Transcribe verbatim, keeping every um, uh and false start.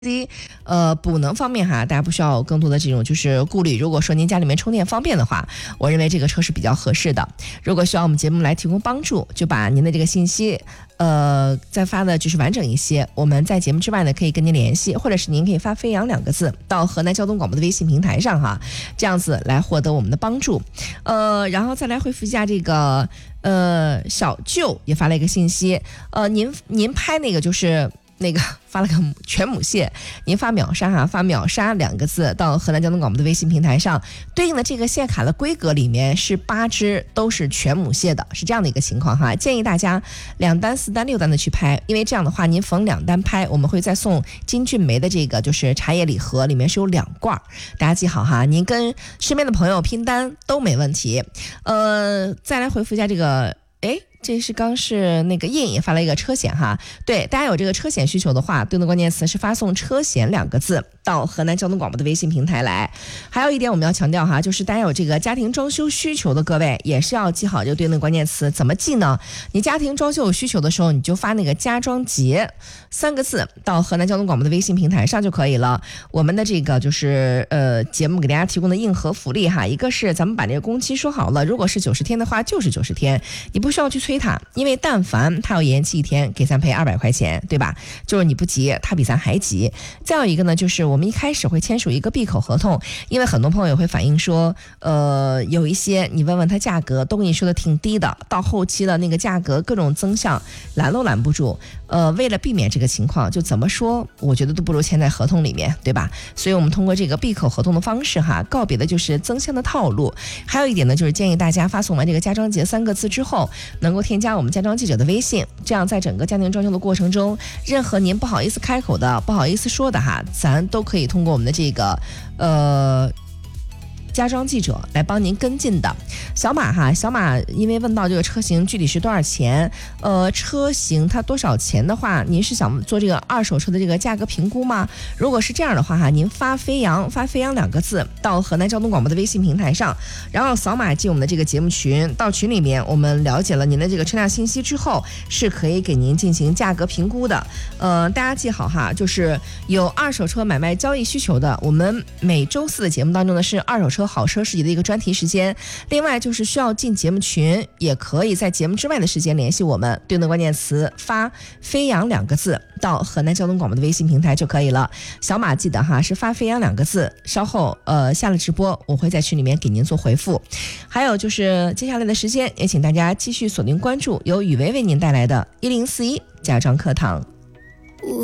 呃，补能方面哈，大家不需要有更多的这种就是顾虑。如果说您家里面充电方便的话，我认为这个车是比较合适的。如果需要我们节目来提供帮助，就把您的这个信息，呃，再发的就是完整一些。我们在节目之外呢，可以跟您联系，或者是您可以发飞扬两个字到河南交通广播的微信平台上哈，这样子来获得我们的帮助。呃，然后再来回复一下这个，呃，小舅也发了一个信息，呃，您您拍那个就是。那个发了个全母蟹，您发秒杀哈，发秒杀两个字到河南交通广播的微信平台上，对应的这个蟹卡的规格里面是八只都是全母蟹的，是这样的一个情况哈。建议大家两单、四单、六单的去拍，因为这样的话，您逢两单拍，我们会再送金骏眉的这个就是茶叶礼盒，里面是有两罐，大家记好哈。您跟身边的朋友拼单都没问题。呃，再来回复一下这个，哎。这是刚是那个印也发了一个车险哈，对，大家有这个车险需求的话，对应的关键词是发送车险两个字到河南交通广播的微信平台来。还有一点我们要强调哈，就是大家有这个家庭装修需求的各位，也是要记好这个对应的关键词。怎么记呢？你家庭装修有需求的时候，你就发那个家装节三个字到河南交通广播的微信平台上就可以了。我们的这个就是呃节目给大家提供的硬核福利哈，一个是咱们把这个工期说好了，如果是九十天的话就是九十天，你不需要去催他，因为但凡他要延期一天，给咱赔二百块钱，对吧？就是你不急，他比咱还急。再有一个呢，就是我们一开始会签署一个闭口合同，因为很多朋友也会反映说，呃，有一些你问问他价格，都跟你说的挺低的，到后期的那个价格各种增项拦都拦不住。呃，为了避免这个情况，就怎么说，我觉得都不如签在合同里面，对吧？所以我们通过这个闭口合同的方式哈，告别的就是增项的套路。还有一点呢，就是建议大家发送完这个家装节三个字之后，能够添加我们家装记者的微信，这样在整个家庭装修的过程中，任何您不好意思开口的、不好意思说的哈，咱都可以通过我们的这个呃。家装记者来帮您跟进的。小马哈，小马因为问到这个车型具体是多少钱，呃，车型它多少钱的话，您是想做这个二手车的这个价格评估吗？如果是这样的话哈，您发飞扬发飞扬两个字到河南交通广播的微信平台上，然后扫码进我们的这个节目群，到群里面我们了解了您的这个车辆信息之后，是可以给您进行价格评估的。呃，大家记好哈，就是有二手车买卖交易需求的，我们每周四的节目当中呢是二手车好车市集的一个专题时间，另外就是需要进节目群，也可以在节目之外的时间联系我们，对应的关键词发飞扬两个字到河南交通广播的微信平台就可以了。小马记得哈，是发飞扬两个字，稍后呃下了直播我会在群里面给您做回复。还有就是接下来的时间，也请大家继续锁定关注由雨薇为您带来的一零四一家装课堂。